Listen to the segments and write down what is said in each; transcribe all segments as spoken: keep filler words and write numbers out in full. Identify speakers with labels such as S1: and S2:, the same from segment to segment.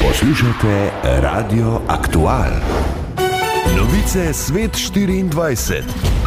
S1: Poslušate Radio Aktual. Novice Svet štiriindvajset.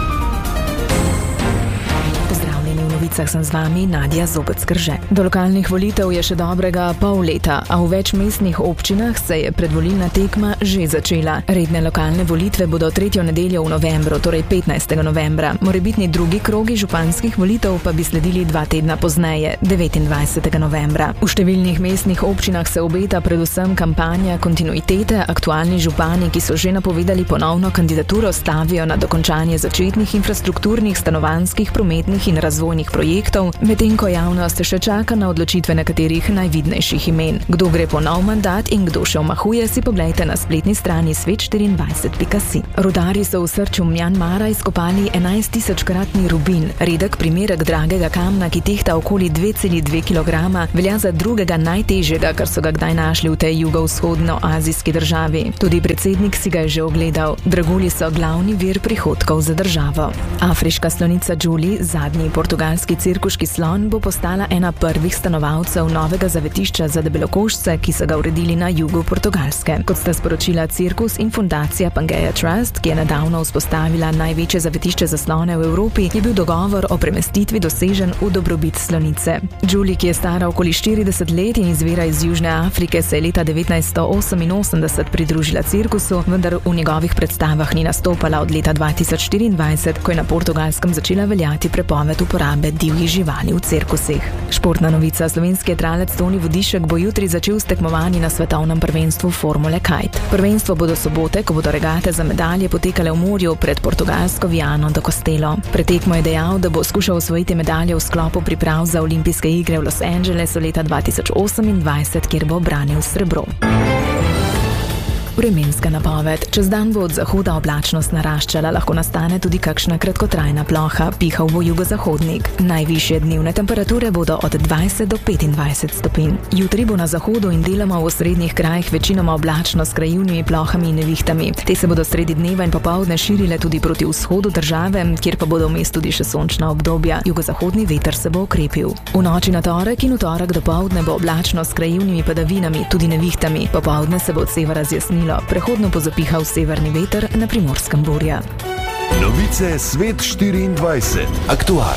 S2: V novicah sem z vami Nadja Zobec-Krže. Do lokalnih volitev je še dobrega pol leta, a v več mestnih občinah se je predvolilna tekma že začela. Redne lokalne volitve bodo tretjo nedeljo v novembru, torej petnajstega novembra. Morebitni drugi krogi županskih volitev pa bi sledili dva tedna pozneje, devetindvajsetega novembra. V številnih mestnih občinah se obeta predvsem kampanja kontinuitete. Aktualni župani, ki so že napovedali ponovno kandidaturo, stavijo na dokončanje začetnih infrastrukturnih, stanovanjskih, prometnih in razvojnih projektov, medtem ko javnost še čaka na odločitve nekaterih najvidnejših imen. Kdo gre po nov mandat in kdo še omahuje, si poglejte na spletni strani svet štiriindvajset pika si. Rudarji so v srču Mjanmara izkopali enajsttisočkratni rubin. Redek primerek dragega kamna, ki tehta okoli dve celi dve kilograma, velja za drugega najtežjega, kar so ga kdaj našli v tej jugovzhodnoazijski državi. Tudi predsednik si ga je že ogledal. Dragulji so glavni vir prihodkov za državo. Afriška slonica Džuli, zadnji portugalski cirkuški slon, bo postala ena prvih stanovalcev novega zavetišča za debelokožce, ki so ga uredili na jugu Portugalske. Kot sta sporočila cirkus in fundacija Pangea Trust, ki je nedavno vzpostavila največje zavetišče za slone v Evropi, je bil dogovor o premestitvi dosežen v dobrobit slonice. Julie, ki je stara okoli štirideset let in izvira iz Južne Afrike, se je leta devetnajststo oseminosemdeset pridružila cirkusu, vendar v njegovih predstavah ni nastopala od leta dva tisoč štiriindvajset, ko je na Portugalskem začela veljati prepoved uporabe divjih živali v cirkusih. Športna novica: slovenski jadralec Toni Vodišek bo jutri začel s tekmovanji na svetovnem prvenstvu Formule Kite. Prvenstvo bo do sobote, ko bodo regate za medalje potekale v morju pred portugalsko Viano do Castelo. Pred tekmo je dejal, da bo skušal osvojiti medalje v sklopu priprav za olimpijske igre v Los Angelesu leta dva tisoč osemindvajset, kjer bo branil srebro. Vremenska napoved. Čez dan bo od zahoda oblačnost naraščala, lahko nastane tudi kakšna kratkotrajna ploha, pihal bo jugozahodnik. Najvišje dnevne temperature bodo od dvajset do petindvajset stopinj. Jutri bo na zahodu in deloma v osrednjih krajih večinoma oblačno s krajevnimi plohami in nevihtami. Te se bodo sredi dneva in popoldne širile tudi proti vzhodu države, kjer pa bodo vmes tudi še sončna obdobja. Jugozahodni veter se bo okrepil. V noči na torek in v torek dopoldne bo oblačno s krajevnimi padavinami, tudi nevihtami. Popoldne se bo od severa zjasnilo. Prehodno bo zapihal severni veter, na Primorskem burja.
S1: Novice Svet štiriindvajset. Aktual.